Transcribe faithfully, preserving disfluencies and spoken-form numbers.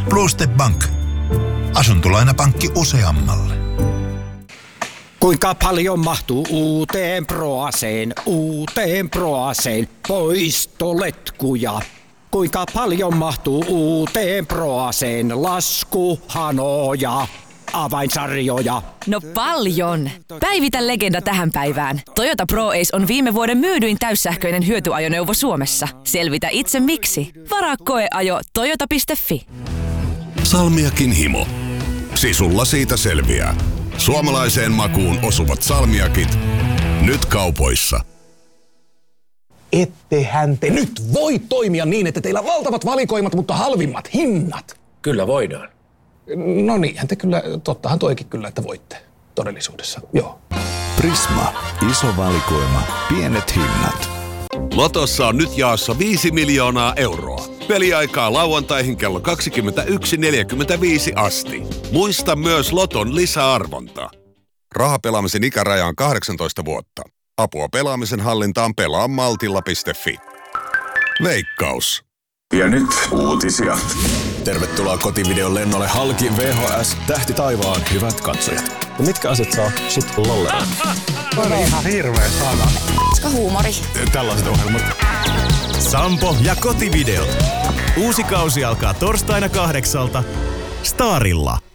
Blue Step Bank. Asuntolainapankki useammalle. Kuinka paljon mahtuu uuteen Proaseen, uuteen Proaseen poistoletkuja? Kuinka paljon mahtuu uuteen Proaseen laskuhanoja, avainsarjoja? No paljon! Päivitä legenda tähän päivään. Toyota ProAce on viime vuoden myydyin täyssähköinen hyötyajoneuvo Suomessa. Selvitä itse miksi. Varaa koeajo toyota piste fi. Salmiakin himo. Sisulla siitä selviää. Suomalaiseen makuun osuvat salmiakit. Nyt kaupoissa. Ettehän te nyt voi toimia niin, että teillä on valtavat valikoimat, mutta halvimmat hinnat. Kyllä voidaan. No niinhän te kyllä, tottahan toikin kyllä, että voitte todellisuudessa, joo. Prisma. Iso valikoima. Pienet hinnat. Lotossa on nyt jaossa viisi miljoonaa euroa. Peliaikaa lauantaihin kello kaksikymmentäyksi neljäkymmentäviisi asti. Muista myös Loton lisäarvonta. Rahapelaamisen ikäraja on kahdeksantoista vuotta. Apua pelaamisen hallintaan pelaa maltilla piste fi. Veikkaus. Ja nyt uutisia. Tervetuloa kotivideon lennolle halki V H S Tähti taivaan hyvät katsojat. Ja mitkä asiat saa shit lollera? On ihan hirveä sana. Koska huumori. Tällaiset ohjelmat. Sampo ja kotivideot. Uusi kausi alkaa torstaina kahdeksalta Starilla.